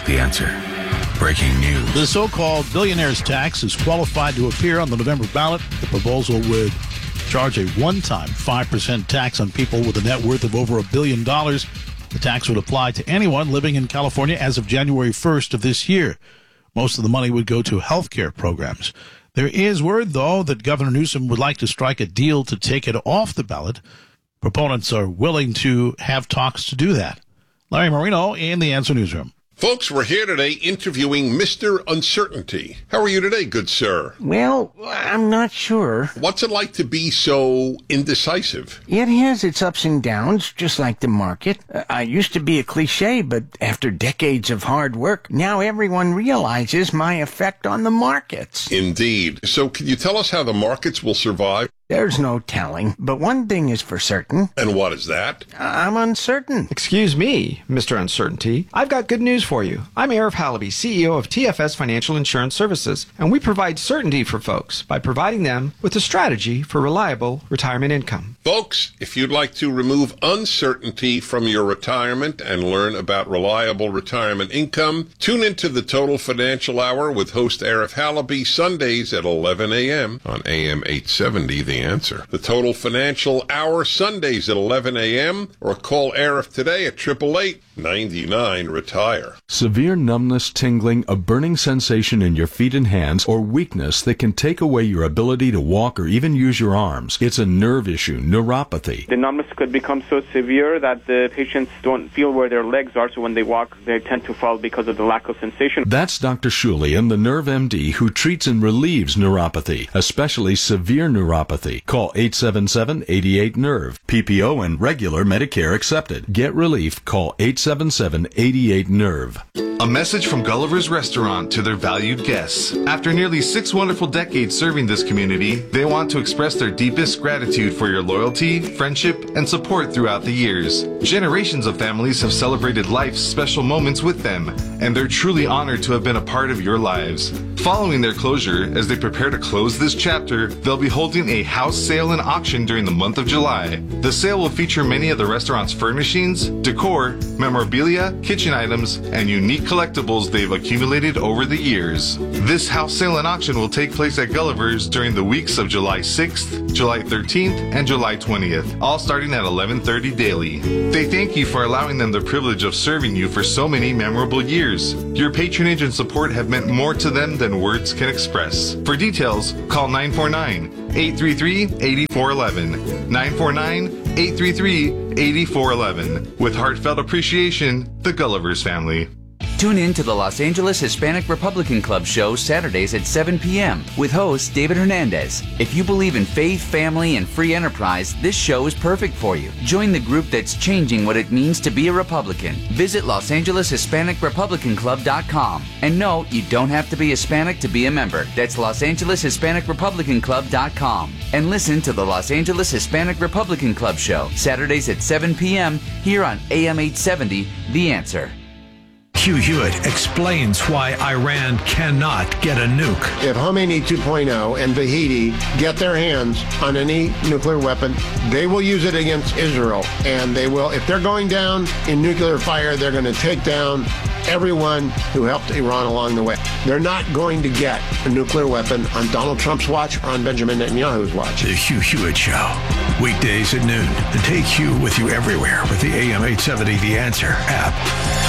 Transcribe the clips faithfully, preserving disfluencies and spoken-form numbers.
The Answer. Breaking news. The so-called billionaire's tax is qualified to appear on the November ballot. The proposal would charge a one-time five percent tax on people with a net worth of over a billion dollars. The tax would apply to anyone living in California as of January first of this year. Most of the money would go to health care programs. There is word, though, that Governor Newsom would like to strike a deal to take it off the ballot. Proponents are willing to have talks to do that. Larry Marino in the Answer Newsroom. Folks, we're here today interviewing Mister Uncertainty. How are you today, good sir? Well, I'm not sure. What's it like to be so indecisive? It has its ups and downs, just like the market. Uh, I used to be a cliche, but after decades of hard work, now everyone realizes my effect on the markets. Indeed. So can you tell us how the markets will survive? There's no telling, but one thing is for certain. And what is that? I'm uncertain. Excuse me, Mister Uncertainty. I've got good news for you. I'm Arif Halaby, C E O of T F S Financial Insurance Services, and we provide certainty for folks by providing them with a strategy for reliable retirement income. Folks, if you'd like to remove uncertainty from your retirement and learn about reliable retirement income, tune into the Total Financial Hour with host Arif Halaby Sundays at eleven a.m. on A M eight seventy, The Answer. The Total Financial Hour Sundays at eleven a.m. or call Arif today at eight eight eight, nine nine, retire. Severe numbness, tingling, a burning sensation in your feet and hands, or weakness that can take away your ability to walk or even use your arms. It's a nerve issue, neuropathy. The numbness could become so severe that the patients don't feel where their legs are, so when they walk, they tend to fall because of the lack of sensation. That's Doctor Shulian, the Nerve M D, who treats and relieves neuropathy, especially severe neuropathy. Call eight seven seven, eight eight, nerve. P P O and regular Medicare accepted. Get relief. Call eight seven seven, eight eight, nerve. A message from Gulliver's Restaurant to their valued guests. After nearly six wonderful decades serving this community, they want to express their deepest gratitude for your loyalty, friendship, and support throughout the years. Generations of families have celebrated life's special moments with them, and they're truly honored to have been a part of your lives. Following their closure, as they prepare to close this chapter, they'll be holding a house sale and auction during the month of July. The sale will feature many of the restaurant's furnishings, decor, memorabilia, kitchen items, and unique collectibles they've accumulated over the years. This house sale and auction will take place at Gulliver's during the weeks of July sixth, July thirteenth, and July twentieth, all starting at eleven thirty daily. They thank you for allowing them the privilege of serving you for so many memorable years. Your patronage and support have meant more to them than words can express. For details, call nine four nine, eight three three, eight four one one, nine four nine, eight three three, eight four one one. With heartfelt appreciation, the Gulliver's family. Tune in to the Los Angeles Hispanic Republican Club show Saturdays at seven p.m. with host David Hernandez. If you believe in faith, family, and free enterprise, this show is perfect for you. Join the group that's changing what it means to be a Republican. Visit Los Angeles Hispanic Republican Club dot com. And no, you don't have to be Hispanic to be a member. That's Los Angeles Hispanic Republican Club dot com. And listen to the Los Angeles Hispanic Republican Club show Saturdays at seven p.m. here on A M eight seventy, The Answer. Hugh Hewitt explains why Iran cannot get a nuke. If Khomeini two point oh and Vahidi get their hands on any nuclear weapon, they will use it against Israel. And they will, if they're going down in nuclear fire, they're going to take down everyone who helped Iran along the way. They're not going to get a nuclear weapon on Donald Trump's watch or on Benjamin Netanyahu's watch. The Hugh Hewitt Show, weekdays at noon. And take Hugh with you everywhere with the A M eight seventy The Answer app.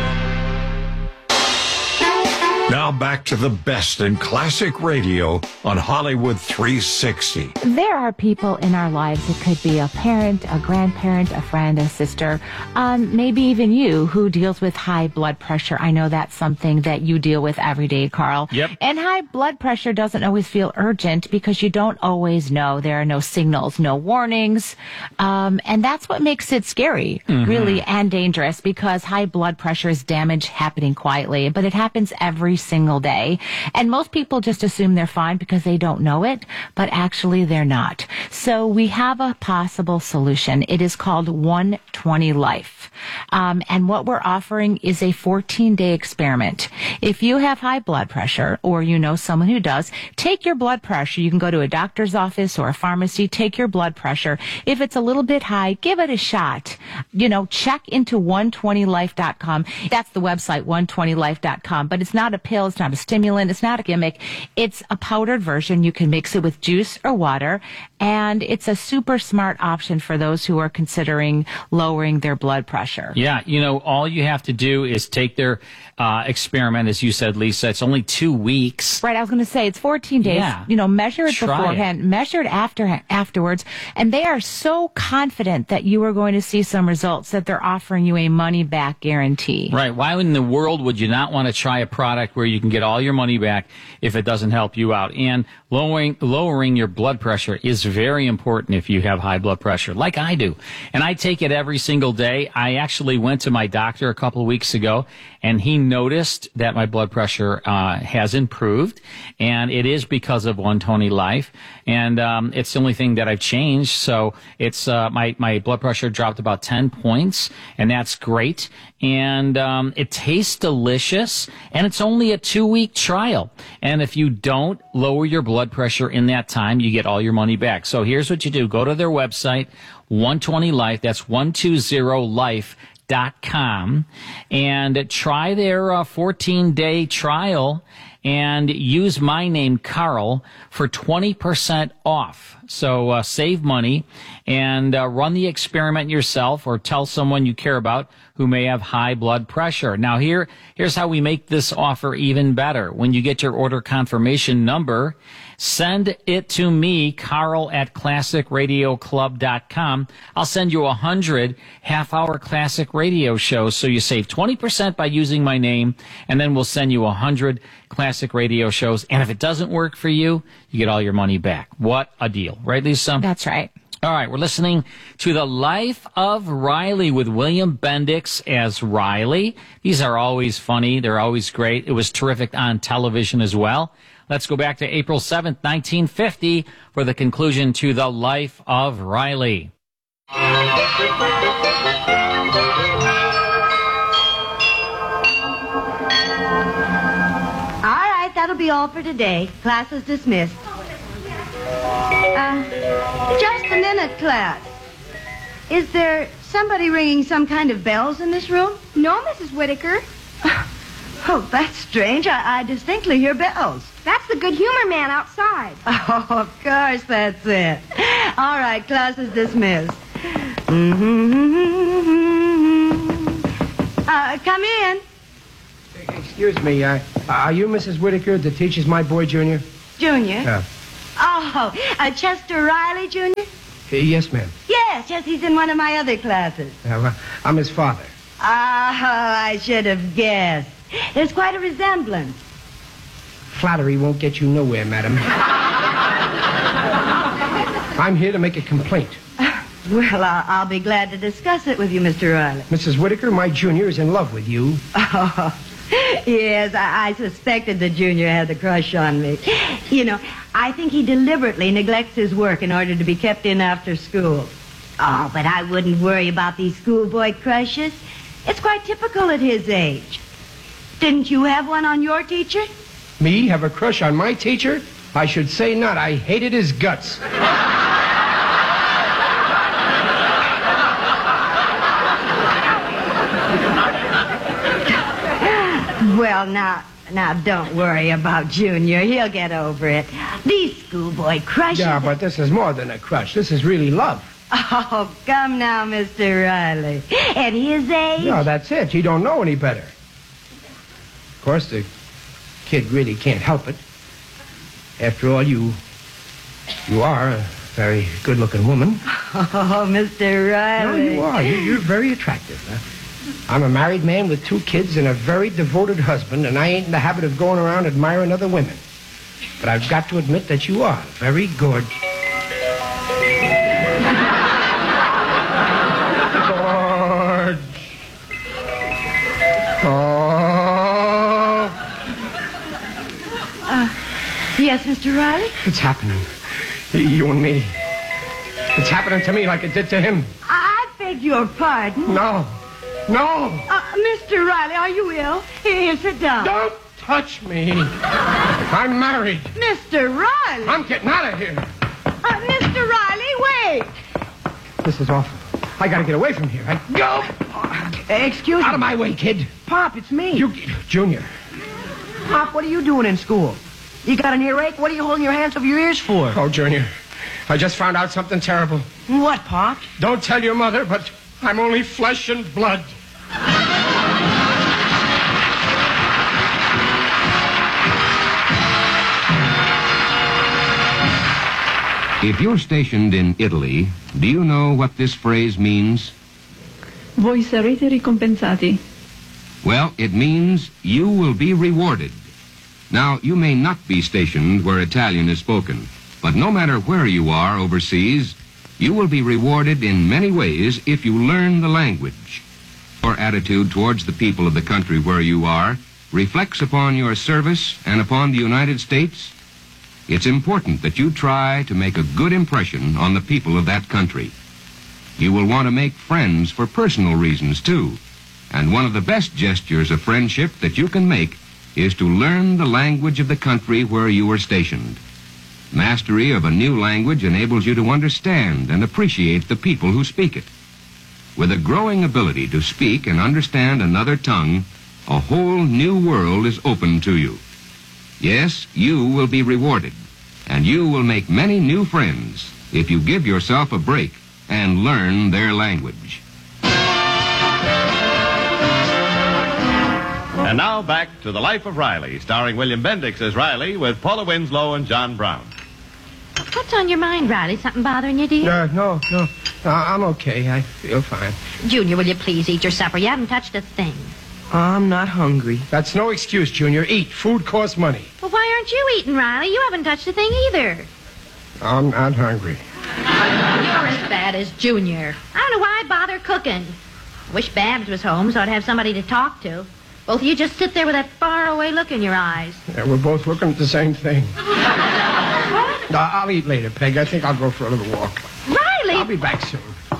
Now back to the best in classic radio on Hollywood three sixty. There are people in our lives. It could be a parent, a grandparent, a friend, a sister, um, maybe even you who deals with high blood pressure. I know that's something that you deal with every day, Carl. Yep. And high blood pressure doesn't always feel urgent because you don't always know. There are no signals, no warnings. Um, and that's what makes it scary, mm-hmm. really, and dangerous, because high blood pressure is damage happening quietly, but it happens every single day. And most people just assume they're fine because they don't know it, but actually they're not. So we have a possible solution. It is called one twenty Life. Um, and what we're offering is a fourteen-day experiment. If you have high blood pressure, or you know someone who does, take your blood pressure. You can go to a doctor's office or a pharmacy, take your blood pressure. If it's a little bit high, give it a shot. You know, check into one twenty life dot com. That's the website, one twenty life dot com. But it's not a pill, it's not a stimulant, it's not a gimmick. It's a powdered version. You can mix it with juice or water, and it's a super smart option for those who are considering lowering their blood pressure. Yeah, you know, all you have to do is take their uh, experiment, as you said, Lisa. It's only two weeks. Right, I was going to say it's fourteen days. Yeah. You know, measure it Try beforehand, it. measure it after afterwards, and they are so confident that you are going to see some results that they're offering you a money-back guarantee. Right. Why in the world would you not want to try a product where you can get all your money back if it doesn't help you out? And lowering lowering your blood pressure is very important if you have high blood pressure, like I do. And I take it every single day. I actually went to my doctor a couple of weeks ago, and he noticed that my blood pressure uh, has improved, and it is because of one twenty Life. And um, it's the only thing that I've changed. So it's uh, my my blood pressure dropped about ten points, and that's great. And um, it tastes delicious, and it's only a two-week trial. And if you don't lower your blood pressure in that time, you get all your money back. So here's what you do. Go to their website, one twenty Life. That's one twenty life dot com, and try their uh, fourteen-day trial and use my name, Carl, for twenty percent off. So uh, save money and uh, run the experiment yourself, or tell someone you care about who may have high blood pressure. Now, here, here's how we make this offer even better. When you get your order confirmation number, send it to me, Carl at classic radio club dot com. I'll send you a hundred half-hour classic radio shows, so you save twenty percent by using my name, and then we'll send you a hundred classic radio shows. And if it doesn't work for you, you get all your money back. What a deal. Right, Lisa? That's right. All right, we're listening to The Life of Riley with William Bendix as Riley. These are always funny. They're always great. It was terrific on television as well. Let's go back to April seventh, nineteen fifty for the conclusion to The Life of Riley. All right, that'll be all for today. Class is dismissed. Uh, just a minute, class. Is there somebody ringing some kind of bells in this room? No, Missus Whitaker. Oh, that's strange. I, I distinctly hear bells. That's the good humor man outside. Oh, of course, that's it. All right, class is dismissed. Mm-hmm. Uh, come in. Excuse me, uh, are you Missus Whitaker that teaches my boy, Junior? Junior? Yeah. Oh, uh, Chester Riley, Junior? Uh, yes, ma'am. Yes, yes, he's in one of my other classes. Uh, well, I'm his father. Oh, I should have guessed. There's quite a resemblance. Flattery won't get you nowhere, madam. I'm here to make a complaint. Well, I'll, I'll be glad to discuss it with you, Mister Riley. Missus Whitaker, my junior is in love with you. Oh, yes, I, I suspected the junior had a crush on me. You know, I think he deliberately neglects his work in order to be kept in after school. Oh, but I wouldn't worry about these schoolboy crushes. It's quite typical at his age. Didn't you have one on your teacher? Me have a crush on my teacher? I should say not. I hated his guts. Well, now, now, don't worry about Junior. He'll get over it. These schoolboy crushes... Yeah, but this is more than a crush. This is really love. Oh, come now, Mister Riley. At his age... No, that's it. You don't know any better. Of course, the kid really can't help it. After all, you... You are a very good-looking woman. Oh, Mister Riley. No, you are. You, you're very attractive. Huh? I'm a married man with two kids and a very devoted husband, and I ain't in the habit of going around admiring other women. But I've got to admit that you are very gorgeous. Gorge. Oh. Yes, Mister Riley? It's happening. You and me. It's happening to me like it did to him. I beg your pardon. No. No. Uh, Mister Riley, are you ill? Here, sit down. Don't touch me. I'm married. Mister Riley. I'm getting out of here. Uh, Mister Riley, wait. This is awful. I gotta get away from here. I go. Uh, excuse me. Out of my way, kid. Pop, it's me. You, Junior. Pop, what are you doing in school? You got an earache? What are you holding your hands over your ears for? Oh, Junior. I just found out something terrible. What, Pop? Don't tell your mother, but I'm only flesh and blood. If you're stationed in Italy, do you know what this phrase means? Voi sarete ricompensati. Well, it means you will be rewarded. Now, you may not be stationed where Italian is spoken, but no matter where you are overseas, you will be rewarded in many ways if you learn the language. Your attitude towards the people of the country where you are reflects upon your service and upon the United States. It's important that you try to make a good impression on the people of that country. You will want to make friends for personal reasons, too. And one of the best gestures of friendship that you can make is to learn the language of the country where you are stationed. Mastery of a new language enables you to understand and appreciate the people who speak it. With a growing ability to speak and understand another tongue, a whole new world is open to you. Yes, you will be rewarded, and you will make many new friends if you give yourself a break and learn their language. And now back to The Life of Riley, starring William Bendix as Riley with Paula Winslow and John Brown. What's on your mind, Riley? Something bothering you, dear? Uh, no, no. Uh, I'm okay. I feel fine. Junior, will you please eat your supper? You haven't touched a thing. I'm not hungry. That's no excuse, Junior. Eat. Food costs money. Well, why aren't you eating, Riley? You haven't touched a thing either. I'm not hungry. You're as bad as Junior. I don't know why I bother cooking. I wish Babs was home so I'd have somebody to talk to. Both of you just sit there with that faraway look in your eyes. Yeah, we're both looking at the same thing. uh, I'll eat later, Peg. I think I'll go for a little walk. Riley! I'll be back soon.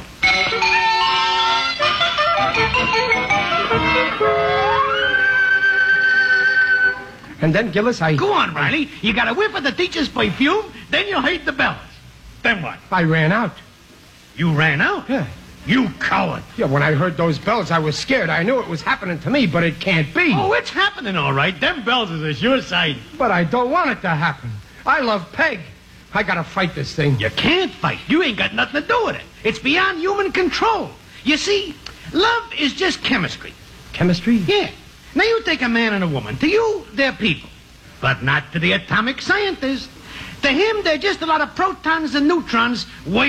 And then, Gillis, I... Go on, Riley. You got a whiff of the teacher's perfume, then you heard the bells. Then what? I ran out. You ran out? Yeah. You coward. Yeah, when I heard those bells, I was scared. I knew it was happening to me, but it can't be. Oh, it's happening, all right. Them bells is a sure sight. But I don't want it to happen. I love Peg. I gotta fight this thing. You can't fight. You ain't got nothing to do with it. It's beyond human control. You see, love is just chemistry. Chemistry? Yeah. Now, you take a man and a woman. To you, they're people. But not to the atomic scientist. To him, they're just a lot of protons and neutrons way